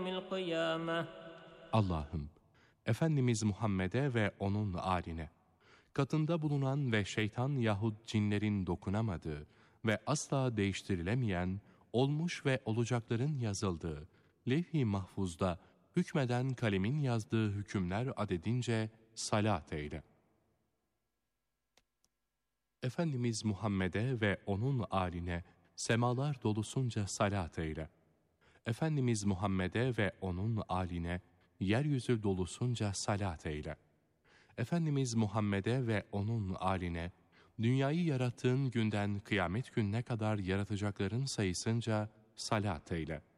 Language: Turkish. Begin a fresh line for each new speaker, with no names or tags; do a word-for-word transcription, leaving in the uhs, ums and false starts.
القيامة.
Allah'ım, Efendimiz Muhammed'e ve onun âline, katında bulunan ve şeytan yahut cinlerin dokunamadığı ve asla değiştirilemeyen, olmuş ve olacakların yazıldığı, levh-i mahfuzda hükmeden kalemin yazdığı hükümler adedince salat eyle. Efendimiz Muhammed'e ve onun âline semalar dolusunca salat eyle. Efendimiz Muhammed'e ve onun âline yeryüzü dolusunca salat eyle. Efendimiz Muhammed'e ve onun âline dünyayı yarattığın günden kıyamet gününe kadar yaratacakların sayısınca salat eyle.